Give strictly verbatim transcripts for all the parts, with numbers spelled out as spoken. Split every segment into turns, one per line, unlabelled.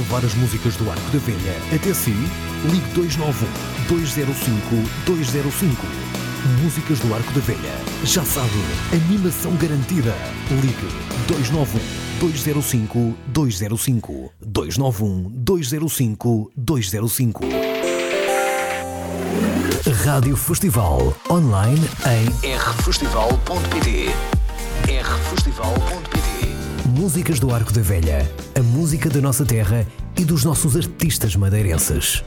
levar as músicas do Arco da Velha até si? Ligue dois nove um, dois zero cinco, dois zero cinco. Músicas do Arco da Velha. Já sabe, animação garantida. Ligue dois nove um, dois zero cinco, dois zero cinco. dois nove um, dois zero cinco, dois zero cinco. Rádio Festival online em r festival ponto p t. r festival ponto p t. Músicas do Arco da Velha, a música da nossa terra e dos nossos artistas madeirenses.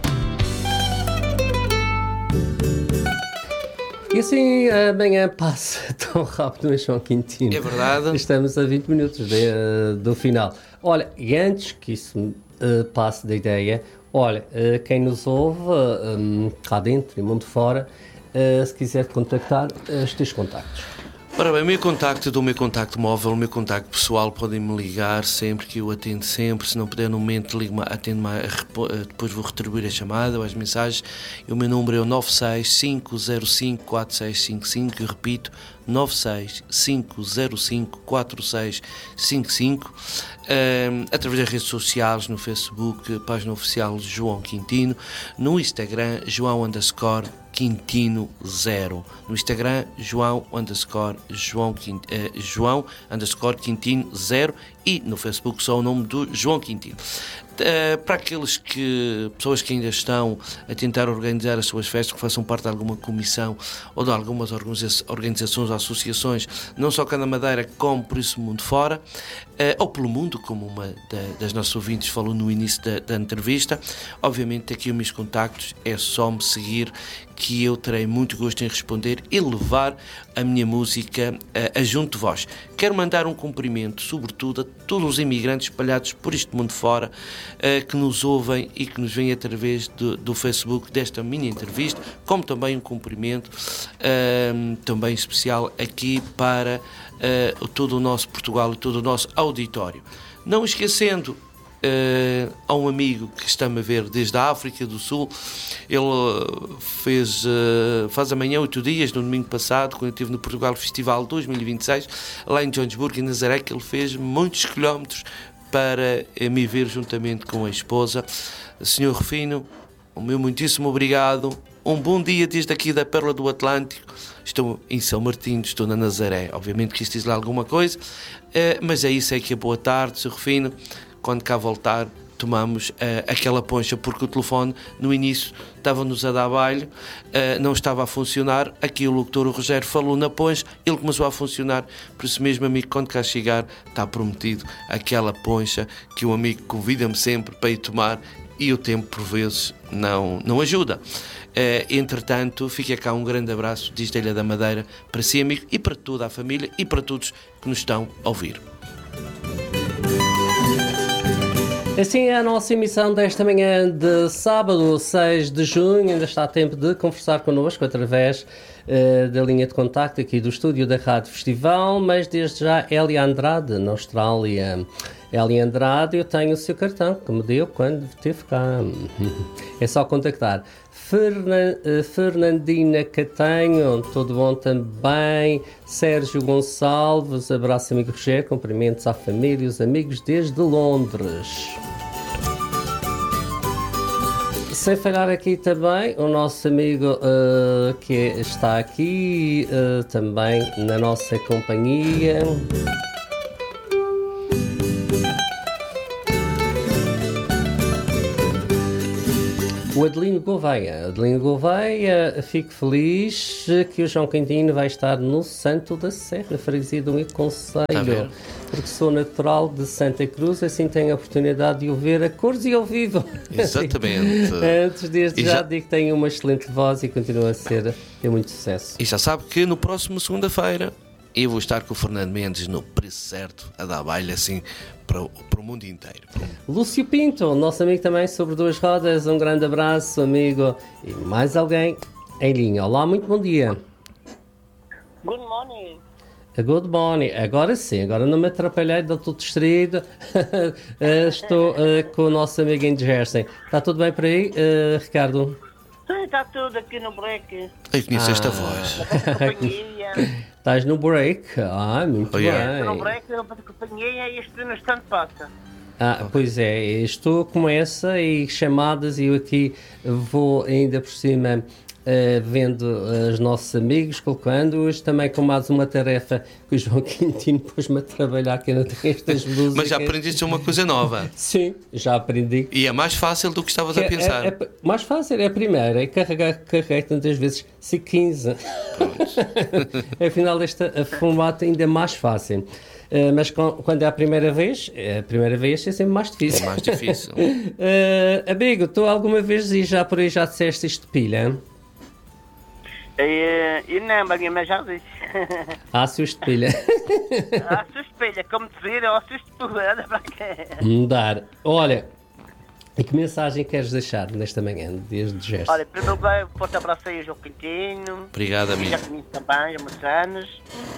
E assim amanhã passa tão rápido, mas João Quintino.
É verdade.
Estamos a vinte minutos de, uh, do final. Olha, e antes que isso uh, passe da ideia, olha, uh, quem nos ouve uh, um, cá dentro e mundo fora, uh, se quiser contactar, uh, os teus contactos.
Ora bem, o meu contacto, do meu contacto móvel, o meu contacto pessoal, podem-me ligar sempre, que eu atendo sempre. Se não puder no momento, ligo-me, atendo-me, depois vou retribuir a chamada ou as mensagens. E o meu número é o nove seis cinco zero cinco quatro seis cinco cinco, eu repito, nove seis cinco zero cinco quatro seis cinco cinco. Um, através das redes sociais, no Facebook, página oficial João Quintino, no Instagram, João underscore Quintino zero, no Instagram, João underscore João, Quint, eh, João underscore Quintino zero, e no Facebook só o nome do João Quintino. Uh, para aqueles que, pessoas que ainda estão a tentar organizar as suas festas, que façam parte de alguma comissão ou de algumas organiza- organizações ou associações, não só cá na Madeira, como por isso mundo fora, uh, ou pelo mundo, como uma da, das nossas ouvintes falou no início da, da entrevista, obviamente aqui os meus contactos, é só me seguir, que eu terei muito gosto em responder e levar a minha música uh, a junto de vós. Quero mandar um cumprimento, sobretudo, a todos os imigrantes espalhados por este mundo fora, uh, que nos ouvem e que nos veem através do, do Facebook desta mini entrevista, como também um cumprimento uh, também especial aqui para uh, todo o nosso Portugal e todo o nosso auditório. Não esquecendo, Uh, há um amigo que está-me a ver desde a África do Sul. Ele uh, fez uh, faz amanhã oito dias, no domingo passado, quando eu estive no Portugal Festival dois mil e vinte e seis, lá em Joanesburgo, em Nazaré, que ele fez muitos quilómetros para uh, me ver juntamente com a esposa. senhor Rufino, o meu muitíssimo obrigado. Um bom dia desde aqui da Pérola do Atlântico. Estou em São Martinho, estou na Nazaré. Obviamente que isto diz lá alguma coisa, uh, mas é isso, é que é boa tarde, senhor Rufino. Quando cá voltar, tomamos uh, aquela poncha, porque o telefone, no início, estava-nos a dar baile, uh, não estava a funcionar. Aqui o locutor, o Rogério, falou na poncha, ele começou a funcionar. Por isso mesmo, amigo, quando cá chegar, está prometido aquela poncha que o amigo convida-me sempre para ir tomar, e o tempo, por vezes, não, não ajuda. Uh, entretanto, fica cá um grande abraço desde a Ilha da Madeira, para si, amigo, e para toda a família, e para todos que nos estão a ouvir.
Assim é a nossa emissão desta manhã de sábado, seis de junho. Ainda está a tempo de conversar connosco através uh, da linha de contacto aqui do estúdio da Rádio Festival, mas desde já Elia Andrade, na Austrália. Elia Andrade, eu tenho o seu cartão, que me deu quando esteve cá. É só contactar. Fernan, uh, Fernandina Catanho, tudo bom também. Sérgio Gonçalves, abraço amigo Rogério, cumprimentos à família e os amigos desde Londres. Sem falhar aqui também o nosso amigo uh, que está aqui uh, também na nossa companhia. O Adelino Gouveia. Adelino Gouveia, fico feliz que o João Quintino vai estar no Santo da Serra, freguesia do meu concelho, porque sou natural de Santa Cruz, assim tenho a oportunidade de o ver a cores e ao vivo.
Exatamente.
Antes, desde já, já digo que tenho uma excelente voz e continua a ser de muito sucesso.
E já sabe que no próximo segunda-feira eu vou estar com o Fernando Mendes no preço certo, a dar baile assim para o, para o mundo inteiro.
Lúcio Pinto, nosso amigo também sobre duas rodas, um grande abraço, amigo. E mais alguém em linha. Olá, muito bom dia.
Good morning.
Good morning. Agora sim, agora não me atrapalhei, estou distraído. Estou uh, com o nosso amigo em Jersey. Está tudo bem por aí, uh, Ricardo?
Sim, está tudo aqui no break.
Eu conheço
ah.
esta voz.
Companhia.
Estás no break? Ah, muito
oh,
bem.
yeah.
Estou no break, eu para companhia e este no instante passa.
Ah, pois é, isto começa e chamadas e eu aqui vou ainda por cima uh, vendo os nossos amigos, colocando-os também com mais uma tarefa que o João Quintino pôs-me a trabalhar que eu não tenho estas músicas.
Mas já aprendiste uma coisa nova.
Sim, já aprendi.
E é mais fácil do que estavas
Que
a pensar.
É, é, é mais fácil, é a primeira, é carregar, carreguei tantas vezes, C quinze. Afinal, este formato ainda é mais fácil. Uh, mas com, quando é a primeira vez, é a primeira vez é sempre mais difícil.
É mais difícil.
uh, amigo, tu alguma vez e já por aí já disseste isto de pilha?
E, e não, mas a minha mãe já disse.
Ah, susto de pilha.
Ah, suspelha, como te vira, ó, suspelha, para quê?
Mudar. Olha, e que mensagem queres deixar nesta manhã, desde o gesto?
Olha, primeiro lugar, um forte abraço aí ao João Quintino.
Obrigado, amigo.
Já conheço também, há muitos anos.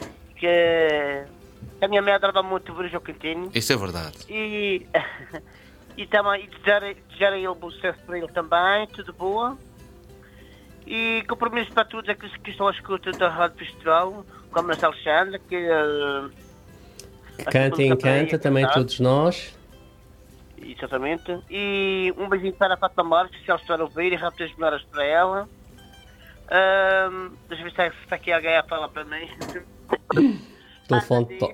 Que a minha mãe adorava muito ver o João Quintino.
Isso é verdade.
E, e também e desejar, desejar a ele bom sucesso para ele também, tudo boa. E compromisso para todos aqueles que estão à escuta da Rádio Festival, como a Alexandra, que... Uh,
que canta e encanta também todos nós.
Exatamente. E um beijinho para a Fátima Marques, se ela estiver a ouvir, e rápidas melhoras para ela. Uh, deixa eu ver se está aqui alguém a falar para mim.
Telefone to...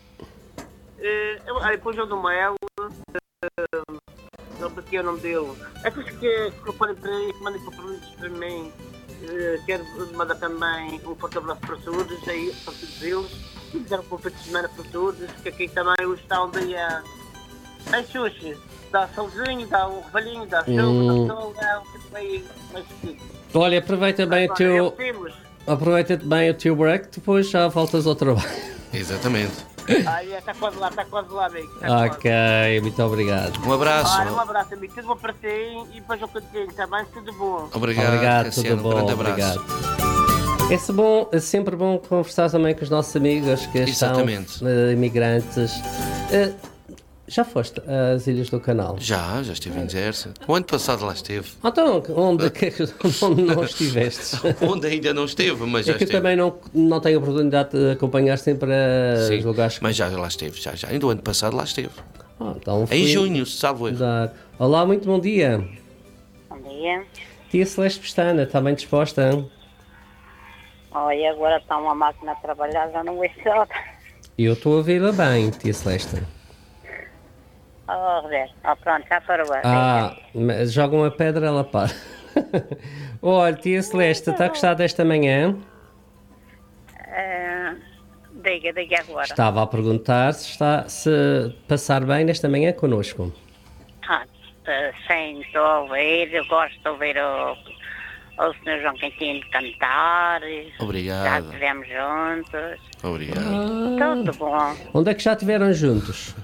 Uh, ah, depois eu do Melo. Uh, não bati o nome dele. É coisa que, que eu falei para ele, que mandem compromissos para mim. Uh, quero mandar também um forte abraço para todos, aí, para todos eles. E dizer um bom fim de semana para todos, que aqui também hoje está um dia. Tem xuxa, dá solzinho, dá um revalhinho, dá chuva,
hum.
dá sol, dá um tipo meio mais difícil.
Olha, aproveita bem o teu. Aproveita bem o teu break, depois já voltas ao trabalho.
Exatamente.
Ah, está quase lá, está quase lá, amigo. Tá
ok,
quase.
muito obrigado.
Um abraço.
Olha, um abraço, amigo. Tudo bom para ti e depois eu continuo também, tudo bom.
Obrigado,
obrigado
Cassiano.
tudo bom.
Um grande abraço.
Obrigado. É, bom, é sempre bom conversar também com os nossos amigos que
Exatamente.
estão uh, imigrantes. Uh, já foste às Ilhas do Canal?
Já, já estive em Jersey. O ano passado lá esteve.
Então, onde, onde não estiveste?
Onde ainda não esteve, mas já
é que
esteve.
eu também não, não tenho a oportunidade de acompanhar sempre a
Sim,
os lugares.
mas já lá esteve, já, já. Ainda o ano passado lá esteve.
Ah, então fui
em junho, salvo erro.
dar... Olá, muito bom dia.
Bom dia.
Tia Celeste Pestana, está bem disposta?
Olha, agora está uma máquina a trabalhar, já não é só.
Eu estou a vê-la bem, tia Celeste.
Oh, Roberto, oh, pronto, já parou.
Ah, mas joga uma pedra, ela para. Olha, tia Celeste, está a gostar desta manhã?
Uh, diga, diga agora.
Estava a perguntar se está se passar bem nesta manhã connosco.
Ah, sim, estou a ouvir, eu gosto de ouvir o, o senhor João Quintino cantar.
Obrigado.
Já estivemos juntos.
Obrigado.
Ah,
Tudo bom.
onde é que já estiveram juntos?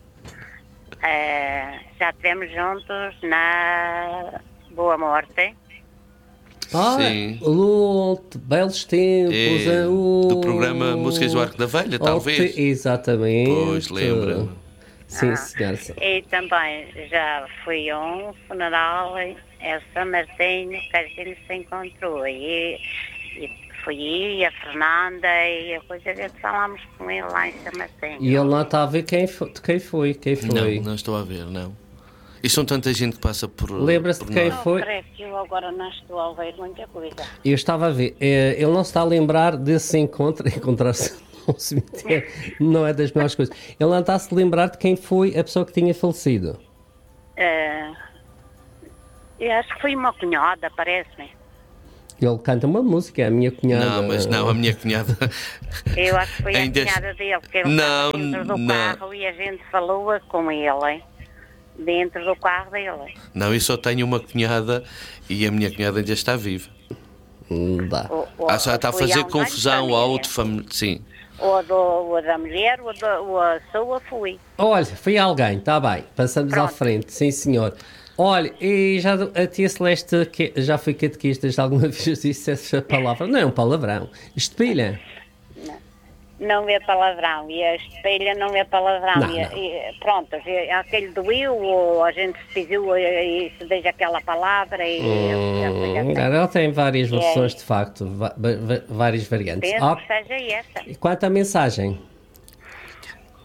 Uh, já estivemos juntos na Boa Morte.
Ah,
Sim.
o, belos tempos.
É,
o,
do programa Músicas do Arco da Velha, talvez.
Te, exatamente.
Pois, lembra-me.
Sim,
Ah,
senhora.
E também já fui a um funeral em São Martinho que a gente se encontrou. E, e fui eu e a Fernanda e a coisa de falámos com ele lá em São Martinho.
E ele não está a ver quem foi, de quem foi, quem foi.
Não, não estou a ver, não. E são tanta gente que passa por.
Lembra-se
por
de quem
nós.
foi?
Creio que eu agora não estou a ouvir muita coisa.
Eu estava a ver, eh, ele não se está a lembrar desse encontro, encontrar-se no cemitério, não é das melhores coisas. Ele não está a se lembrar de quem foi a pessoa que tinha falecido.
Uh, eu acho que foi uma cunhada, parece-me.
Ele canta uma música, a minha cunhada.
Não, mas não, a minha cunhada.
Eu acho que foi
Ainda-
a cunhada dele, que ele
Não,
estava dentro do
não.
carro e a gente falou com ele, dentro do carro dele.
Não, eu só tenho uma cunhada e a minha cunhada ainda está viva.
Não dá.
O, o,
Ah, só está a
foi
fazer
alguém
confusão
da
a
família.
outro familiar. Sim.
Ou, do, ou da mulher, ou, do, ou a sua fui.
Olha, foi alguém, está bem, passamos à
Pronto.
frente, sim senhor. Olha, e já a tia Celeste que já foi catequista, já alguma vez disse essa palavra? Não é um palavrão. Estepilha.
Não é palavrão, e a espelha não é palavrão.
Não,
e,
não.
e, pronto, e aquele doeu, ou a gente se pediu e, e se deixa aquela palavra e...
Hum, ela tem várias versões, de facto, va- va- várias variantes.
Penso
Ah,
que seja essa.
e quanto à mensagem?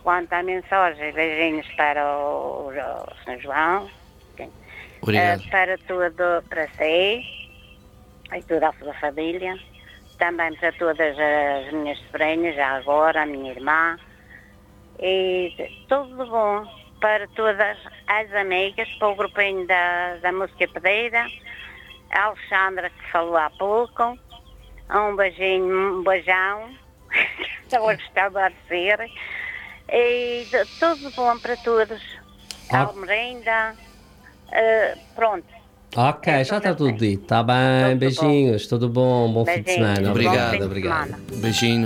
quanto à mensagem, beijinhos para o, o São João.
Obrigado.
Uh, para tudo, para si e toda a sua família. Também para todas as minhas sobrinhas, já agora, a minha irmã. E tudo de bom para todas as amigas, para o grupinho da, da música pedida. A Alexandra, que falou há pouco. Um beijinho, um beijão. Estou a gostar de dizer. E de, tudo de bom para todos.
Ah.
Almerinda. Uh, pronto.
Ok,
É
já
tudo
está tudo
bem.
dito. Está bem,
Tudo
beijinhos, tudo bom, bom fim de
Beijinhos.
semana.
Bom
Obrigado,
fim de
obrigado.
semana.
Beijinho.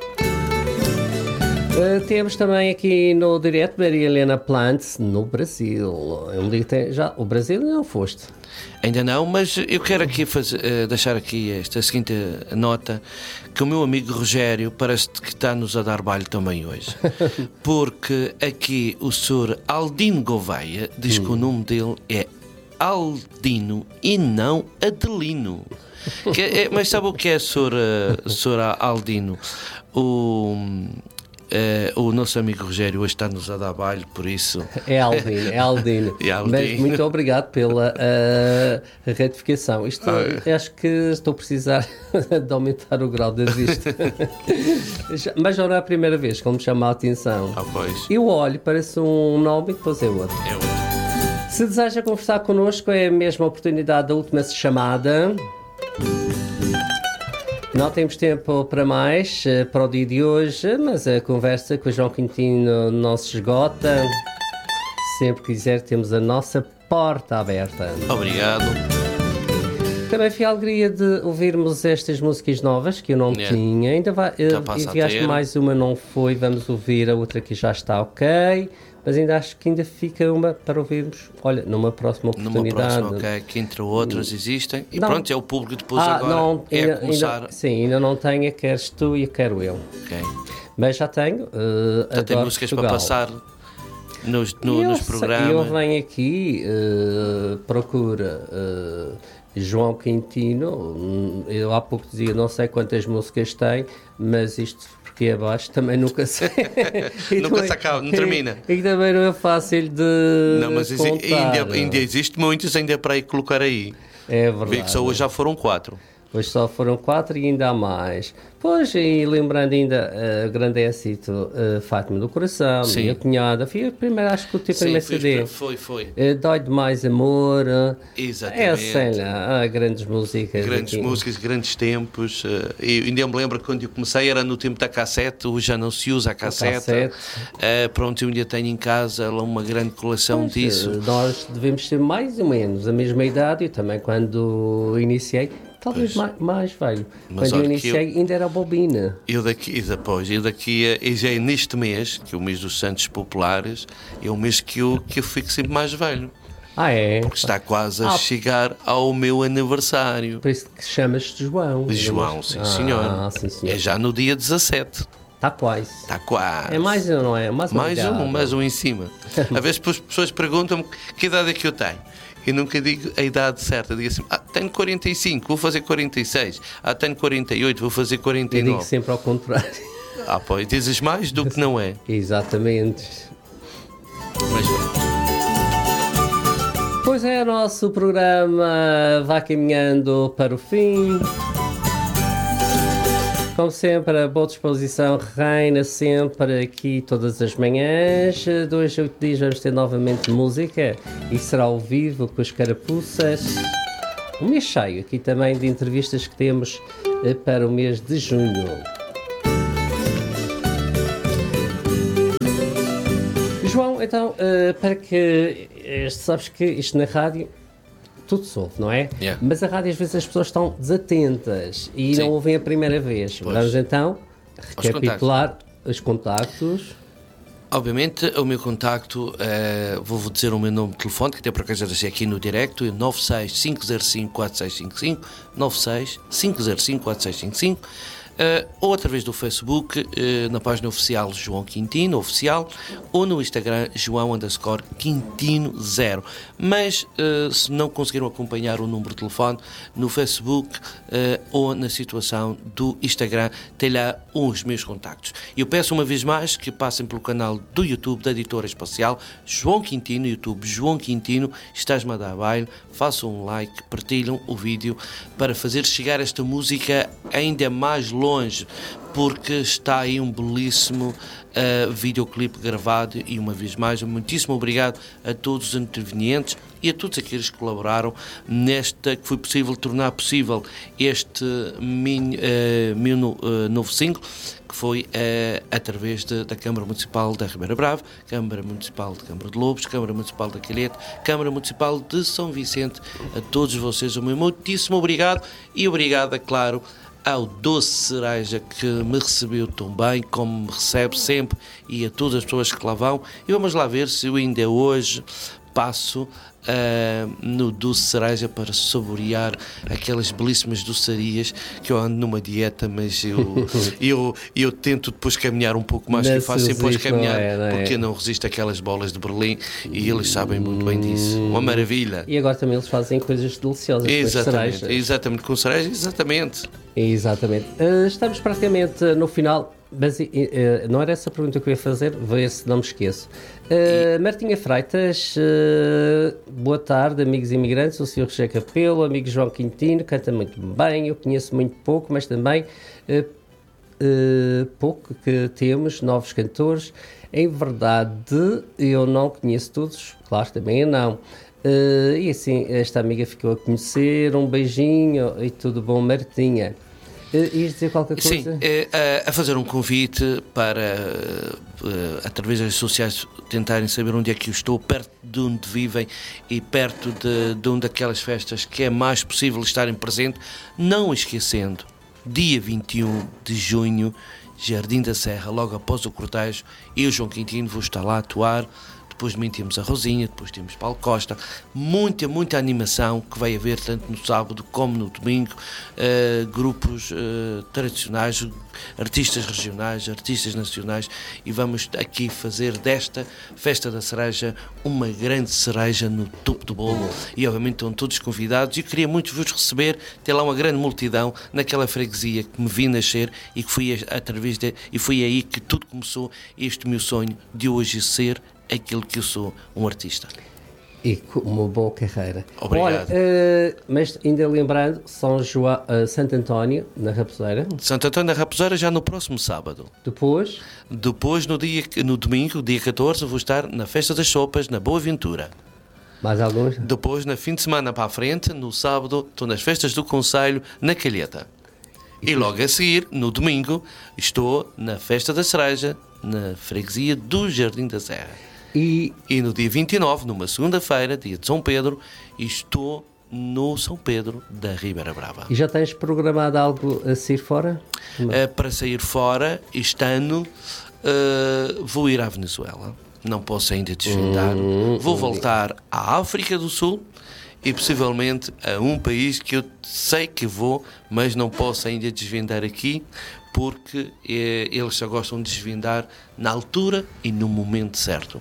Uh, temos também aqui no direto Maria Helena Plantes, no Brasil. Eu me digo, tem- já, o Brasil não foste.
Ainda não, mas eu quero aqui fazer, eh, deixar aqui esta seguinte nota, que o meu amigo Rogério parece que está-nos a dar baile também hoje. Porque aqui o senhor Aldino Gouveia diz que o nome dele é Aldino e não Adelino. Que é- mas sabe o que é, senhor, eh, senhor Aldino? O... eh, o nosso amigo Rogério hoje está-nos a dar baile, por isso.
É Aldino, é Aldino.
É Aldino.
Mas muito obrigado pela uh, retificação. Isto,
Ah.
eu acho que estou a precisar de aumentar o grau de registro. Já- Mas já não é a primeira vez que ele me chama a atenção.
Ah, pois.
Eu olho, parece um nome e depois é outro.
É outro.
Se deseja conversar connosco, é a mesma oportunidade da última chamada. Não temos tempo para mais eh, para o dia de hoje, mas a conversa com o João Quintino não se esgota. Sempre que quiser, temos a nossa porta aberta.
Obrigado.
Também foi a alegria de ouvirmos estas músicas novas que eu não
Yeah.
tinha. Ainda vai, eh,
Já passa a
enviaste
ter.
mais uma, não foi. Vamos ouvir a outra que já está ok. Mas ainda acho que ainda fica uma para ouvirmos. Olha, numa próxima
Numa
oportunidade.
próxima, ok, que entre outras existem. E
Não.
pronto, é o público depois
Ah,
agora.
não,
é
ainda,
começar.
ainda- sim, ainda não tenho, queres tu e quero eu.
Ok.
Mas já tenho. Uh,
Já tem
Adoro
músicas
Portugal.
para passar nos, no-
eu
nos
sei-
programas.
Eu venho aqui, uh, procura uh, João Quintino. hum, Eu há pouco dizia, não sei quantas músicas tem, mas isto porque é baixo também nunca sei. E
Nunca
também-
se acaba, não termina.
E, e também não é fácil de.
Não, mas exi-
contar.
ainda, ainda existe muitos ainda para aí colocar aí.
É
Vê
verdade.
que só hoje já foram quatro.
Hoje só foram quatro e ainda há mais. Pois, e lembrando ainda uh, grande êxito, uh, Fátima do Coração,
Sim.
minha cunhada. Foi a primeira, acho que o teu
Sim,
primeiro
foi,
C D.
foi, foi.
Uh, Dói Demais Amor. uh,
Exatamente.
É, sei lá, há grandes músicas.
Grandes
aqui.
músicas, grandes tempos. eh, e ainda me lembro que quando eu comecei era no tempo da cassete, hoje já não se usa a cassete.
cassete.
Eh, pronto, eu ainda tenho em casa lá uma grande coleção
Pois,
disso.
uh, Nós devemos ter mais ou menos a mesma idade. Eu também, quando iniciei, talvez mais, mais velho.
Mas
Quando eu
olha que
iniciei, ainda era bobina.
Eu daqui, e depois, eu daqui a, e já é neste mês, que é o mês dos Santos Populares, é o mês que eu, que eu fico sempre mais velho.
Ah, é?
Porque está quase a
Ah.
chegar ao meu aniversário.
Por isso que chamas-te João.
João, sim
ah,
senhor.
sim, senhor.
É já no dia dezassete.
Está quase.
Está quase.
É mais um, não é? Mais, uma
Mais
idade.
um, mais um em cima. Às vezes as pessoas perguntam-me que idade é que eu tenho. Eu nunca digo a idade certa. Digo assim, ah, tenho quarenta e cinco, vou fazer quarenta e seis. Ah, tenho quarenta e oito, vou fazer quarenta e
Eu digo
nove.
sempre ao contrário.
Ah, pois, dizes mais do que não é.
Exatamente.
Mas pronto.
Pois é, o nosso programa vai caminhando para o fim. Como sempre, a boa disposição reina sempre aqui todas as manhãs. Dois a oito dias vamos ter novamente música e será ao vivo com as carapuças. Um mês cheio aqui também de entrevistas que temos eh, para o mês de junho. João, então, eh, para que... eh, sabes que isto na rádio... Tudo se ouve, não é?
Yeah.
Mas a rádio às vezes as pessoas estão desatentas e
Sim.
não ouvem a primeira vez.
Pois.
Vamos então recapitular os contactos.
Obviamente, o meu contacto, eh, vou dizer o meu nome de telefone, que até por acaso já deixei aqui no directo, é nove seis cinco zero cinco quatro seis cinco cinco, nove seis cinco zero cinco quatro seis cinco cinco. uh, ou através do Facebook, uh, na página oficial João Quintino, oficial, ou no Instagram João underscore Quintino zero. Mas uh, se não conseguiram acompanhar o número de telefone, no Facebook uh, ou na situação do Instagram, tem lá os meus contactos. Eu peço uma vez mais que passem pelo canal do YouTube da Editora Espacial, João Quintino, YouTube João Quintino, Estás-me a dar baile, façam um like, partilham o vídeo para fazer chegar esta música ainda mais longe, porque está aí um belíssimo uh, videoclipe gravado. E uma vez mais, muitíssimo obrigado a todos os intervenientes e a todos aqueles que colaboraram nesta, que foi possível tornar possível este min, uh, meu uh, novo single, que foi uh, através de, da Câmara Municipal da Ribeira Brava, Câmara Municipal de Câmara de Lobos, Câmara Municipal da Calheta, Câmara Municipal de São Vicente. A todos vocês, o meu muitíssimo obrigado, e obrigado, é claro, ao Doce Cereja, que me recebeu tão bem, como me recebe sempre, e a todas as pessoas que lá vão. E vamos lá ver se eu ainda hoje passo uh, no Doce Cereja para saborear aquelas belíssimas doçarias, que eu ando numa dieta, mas eu, eu, eu tento depois caminhar um pouco mais, que eu faço depois caminhar, não é, não é? Porque eu não resisto àquelas bolas de Berlim, e eles sabem muito bem disso. Uma maravilha.
E agora também eles fazem coisas deliciosas.
Exatamente,
com as
exatamente, com cereja, exatamente.
Exatamente. Uh, estamos praticamente no final, mas uh, não era essa a pergunta que eu ia fazer, vê se não me esqueço. Uh, Martinha Freitas, uh, boa tarde, amigos imigrantes, o senhor Roger Capelo, amigo João Quintino, canta muito bem, eu conheço muito pouco, mas também uh, uh, pouco que temos, novos cantores. Em verdade, eu não conheço todos, claro, também eu não. Uh, e assim, esta amiga ficou a conhecer, um beijinho e tudo bom, Martinha. Uh, ias dizer qualquer coisa?
Sim, é, a fazer um convite para, uh, através das redes sociais, tentarem saber onde é que eu estou, perto de onde vivem e perto de, de onde aquelas festas que é mais possível estarem presentes, não esquecendo, dia vinte e um de junho, Jardim da Serra, logo após o cortejo, eu, João Quintino, vou estar lá a atuar. Depois de mim temos a Rosinha, depois temos Paulo Costa, muita, muita animação que vai haver tanto no sábado como no domingo, uh, grupos uh, tradicionais, artistas regionais, artistas nacionais, e vamos aqui fazer desta Festa da Cereja uma grande cereja no topo do bolo, e obviamente estão todos convidados, e eu queria muito vos receber, ter lá uma grande multidão naquela freguesia que me vi nascer, e que foi através de, e foi aí que tudo começou, este meu sonho de hoje ser aquilo que eu sou, um artista.
E com uma boa carreira.
Obrigado.
Olha, uh, mas ainda lembrando, São João, uh, Santo António, na Raposeira.
Santo António da Raposeira já no próximo sábado.
Depois?
Depois, no, dia, no domingo, dia catorze, vou estar na Festa das Sopas, na Boa Ventura.
Mais alguns?
Depois, na fim de semana para a frente, no sábado, estou nas Festas do Conselho, na Calheta. E, e logo a seguir, no domingo, estou na Festa da Cereja, na freguesia do Jardim da Serra. E, e no dia vinte e nove, numa segunda-feira, dia de São Pedro, estou no São Pedro da Ribeira Brava.
E já tens programado algo a sair fora?
Uh, para sair fora, este ano, uh, vou ir à Venezuela. Não posso ainda desvendar. Hum, vou voltar à África do Sul e possivelmente a um país que eu sei que vou, mas não posso ainda desvendar aqui, porque eh, eles só gostam de desvendar na altura e no momento certo.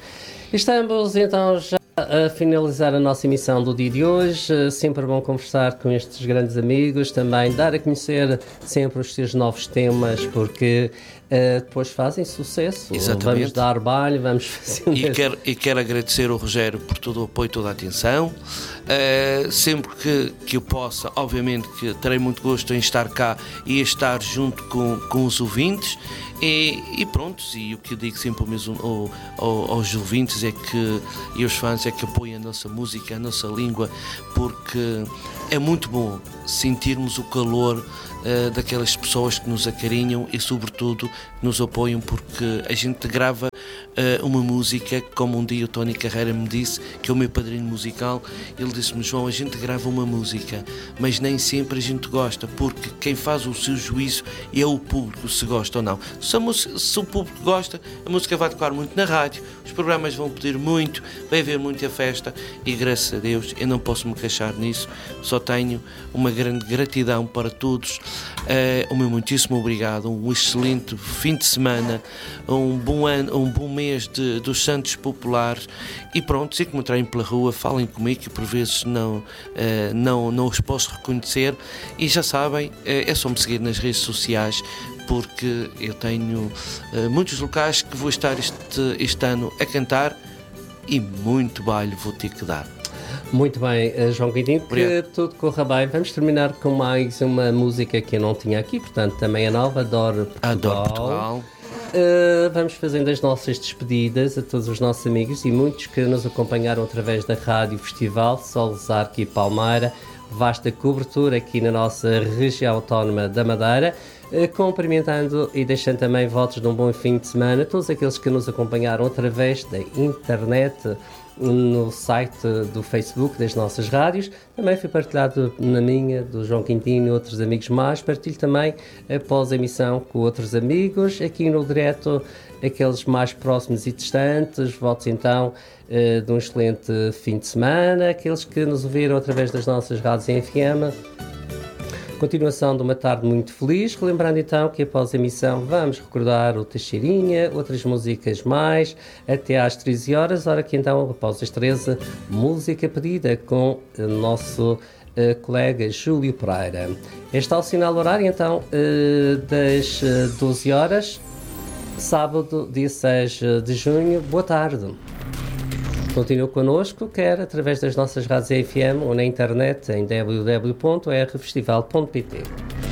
Estamos então já a finalizar a nossa emissão do dia de hoje. Sempre bom conversar com estes grandes amigos, também dar a conhecer sempre os seus novos temas, porque uh, depois fazem sucesso.
Exatamente.
Vamos dar baile, vamos fazer...
E quero, e quero agradecer ao Rogério por todo o apoio, toda a atenção. Uh, sempre que, que eu possa, obviamente que terei muito gosto em estar cá e estar junto com, com os ouvintes. E, e pronto, e o que eu digo sempre ao mesmo, ao, ao, aos ouvintes é que, e aos fãs é que apoiem a nossa música, a nossa língua, porque é muito bom sentirmos o calor uh, daquelas pessoas que nos acarinham e sobretudo nos apoiam, porque a gente grava uh, uma música, como um dia o Tony Carreira me disse, que é o meu padrinho musical. Ele disse-me: João, a gente grava uma música, mas nem sempre a gente gosta, porque quem faz o seu juízo é o público, se gosta ou não. Se, a música, se o público gosta, a música vai tocar muito na rádio, os programas vão pedir muito, vai haver muita festa, e graças a Deus eu não posso me queixar nisso. Só tenho uma grande gratidão para todos. Uh, o meu muitíssimo obrigado, um excelente fim de semana, um bom ano, um bom mês de, dos Santos Populares, e pronto, se encontrarem pela rua, falem comigo, que por vezes não, uh, não, não os posso reconhecer, e já sabem, uh, é só me seguir nas redes sociais, porque eu tenho uh, muitos locais que vou estar este, este ano a cantar, e muito baile vou ter que dar.
Muito bem, João Guidinho, que tudo corra bem. Vamos terminar com mais uma música que eu não tinha aqui, portanto também é nova, Adoro Portugal.
Adoro Portugal.
Uh, vamos fazendo as nossas despedidas a todos os nossos amigos e muitos que nos acompanharam através da Rádio Festival, Solos Arco e Palmeira, vasta cobertura aqui na nossa região autónoma da Madeira. Uh, cumprimentando e deixando também votos de um bom fim de semana a todos aqueles que nos acompanharam através da internet, no site do Facebook das nossas rádios. Também foi partilhado na minha, do João Quintino e outros amigos mais. Partilho também após a emissão com outros amigos, aqui no direto, aqueles mais próximos e distantes. Votos então de um excelente fim de semana, aqueles que nos ouviram através das nossas rádios em F M. Continuação de uma tarde muito feliz, relembrando então que após a emissão vamos recordar o Teixeirinha, outras músicas mais, até às treze horas, hora que então, após as treze, música pedida com o nosso uh, colega Júlio Pereira. Este está o sinal horário então uh, das uh, doze horas, sábado, dia seis de junho, boa tarde. Continue connosco, quer através das nossas rádios F M ou na internet em w w w ponto r festival ponto p t.